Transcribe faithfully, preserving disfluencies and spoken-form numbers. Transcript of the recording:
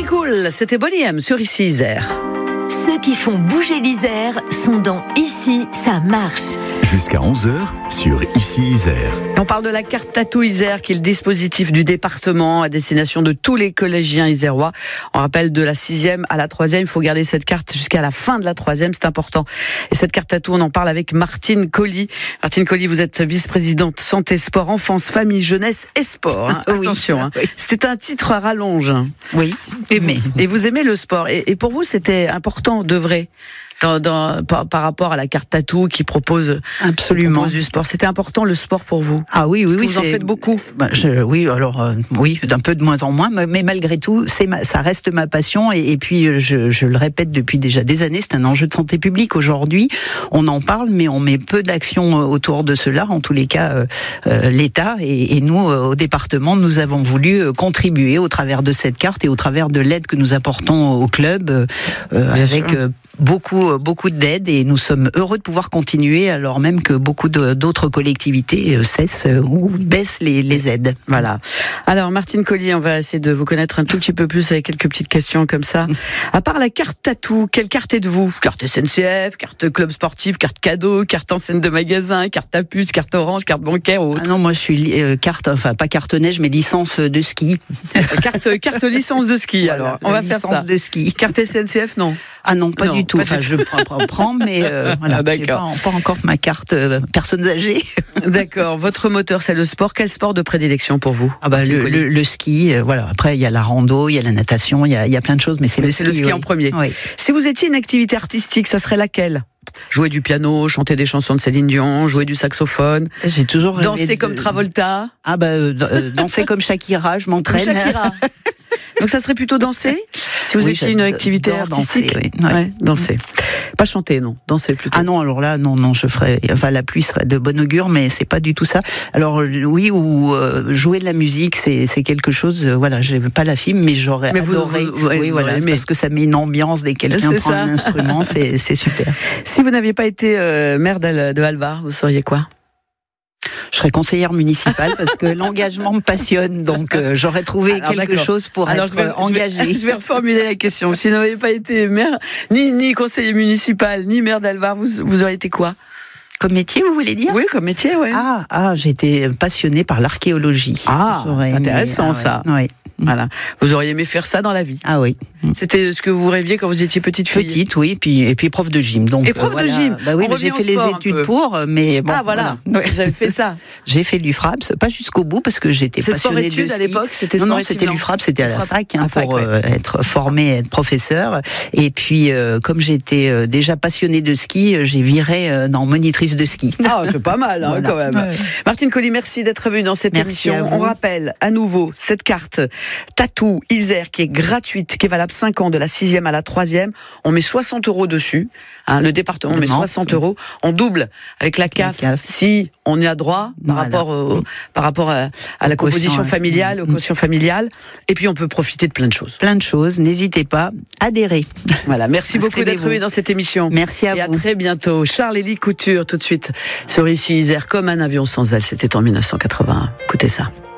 Cool, c'était Bonnie M sur Ici Isère. Ceux qui font bouger l'Isère sont dans Ici, ça marche. Jusqu'à onze heures sur Ici Isère. On parle de la carte Tatou Isère, qui est le dispositif du département à destination de tous les collégiens isérois. On rappelle, de la sixième à la troisième, il faut garder cette carte jusqu'à la fin de la troisième, c'est important. Et cette carte Tatou, on en parle avec Martine Colli. Martine Colli, vous êtes vice-présidente santé, sport, enfance, famille, jeunesse et sport. Hein. Oui, attention, hein. Oui. C'était un titre à rallonge. Oui, et, mais... et vous aimez le sport. Et, et pour vous, c'était important d'œuvrer Dans, dans, par, par rapport à la carte Tatou qui propose, absolument, qui propose du sport. C'était important le sport pour vous? Ah oui, oui, Parce oui. Que vous en faites beaucoup. Bah, je, oui, alors euh, oui, d'un peu de moins en moins, mais, mais malgré tout, c'est ma, ça reste ma passion. Et, et puis, je, je le répète depuis déjà des années, c'est un enjeu de santé publique. Aujourd'hui, on en parle, mais on met peu d'action autour de cela. En tous les cas, euh, euh, l'État et, et nous, euh, au département, nous avons voulu contribuer au travers de cette carte et au travers de l'aide que nous apportons au club, euh, avec euh, beaucoup, beaucoup d'aide. Et nous sommes heureux de pouvoir continuer, alors même que beaucoup de, d'autres collectivités cessent ou baissent les, les aides. Voilà. Alors, Martine Colli, on va essayer de vous connaître un tout petit peu plus avec quelques petites questions comme ça. À part la carte Tatou, quelle carte êtes-vous? Carte S N C F, carte club sportif, carte cadeau, carte enseigne de magasin, carte à puce, carte orange, carte bancaire ou autre? Ah non, moi je suis euh, carte, enfin pas carte neige, mais licence de ski. carte, carte licence de ski, alors. Voilà, on va faire ça. Licence de ski. Carte S N C F, non? Ah non, pas non, du tout. Pas enfin, du je tout. prends, prends mais euh, voilà, ah, j'ai pas, pas encore ma carte euh, personnes âgées. D'accord. Votre moteur, c'est le sport. Quel sport de prédilection pour vous? Ah bah le, le, le ski. Euh, voilà. Après, il y a la rando, il y a la natation, il y a, il y a plein de choses, mais c'est mais le c'est ski. le ski oui. en premier. Oui. Si vous étiez une activité artistique, ça serait laquelle? Jouer du piano, chanter des chansons de Céline Dion, jouer du saxophone. J'ai toujours rêvé danser de... comme Travolta. Ah bah euh, danser comme Shakira, je m'entraîne. Comme Shakira. Donc ça serait plutôt danser? Si vous oui, étiez une activité artistique, danser, oui. Ouais. Ouais, danser. Pas chanter, non, danser plutôt. Ah non, alors là, non, non, je ferais. Enfin, la pluie serait de bon augure, mais c'est pas du tout ça. Alors oui, ou euh, jouer de la musique, c'est c'est quelque chose. Euh, voilà, j'ai pas la fibre, mais j'aurais mais adoré. Vous, vous, ouais, oui, vous voilà, parce que ça met une ambiance dès que quelqu'un prend ça. Un instrument, c'est c'est super. Si vous n'aviez pas été euh, maire de Halvar, vous seriez quoi? Je serais conseillère municipale parce que l'engagement me passionne, donc euh, j'aurais trouvé alors, quelque d'accord. chose pour alors, être je vais, engagée. Je vais, je vais reformuler la question. Si vous n'avez pas été maire, ni, ni conseiller municipal, ni maire d'Halvar, vous, vous auriez été quoi? Comme métier, vous voulez dire? Oui, comme métier, oui. Ah, ah j'étais passionnée par l'archéologie. Ah, intéressant aimé, ça. Ah, ouais. Voilà. Vous auriez aimé faire ça dans la vie? Ah oui. C'était ce que vous rêviez quand vous étiez petite fille? Petite, oui, puis, et puis prof de gym. Donc, et prof euh, voilà. de gym Bah oui, j'ai fait les études pour, mais bon. Ah voilà, voilà. Vous avez fait ça. J'ai fait du Fraps, pas jusqu'au bout, parce que j'étais passionnée de ski. à l'époque, c'était Non, non, c'était du Fraps, c'était à la fac, hein, pour euh, être formée, être professeur. Et puis, euh, comme j'étais euh, déjà passionnée de ski, j'ai viré euh, dans monitrice de ski. Ah, c'est pas mal, hein, voilà. quand même. Ouais. Martine Colli, merci d'être venue dans cette merci émission. On rappelle à nouveau cette carte Tatou Isère qui est gratuite, qui est valable cinq ans de la sixième à la troisième. On met soixante euros dessus. Hein, le département, on met soixante euros. On double avec la C A F, la C A F. Si on y a droit par voilà. rapport, au, mmh. par rapport à, à la composition quotient, familiale, mmh. aux quotients familiales. Et puis on peut profiter de plein de choses. Plein de choses. N'hésitez pas, adhérez. Voilà. Merci beaucoup d'être venu dans cette émission. Merci à Et vous. Et à très bientôt. Charles-Élie Couture, tout de suite sur Ici Isère, comme un avion sans aile. C'était en mille neuf cent quatre-vingt-un. Écoutez ça.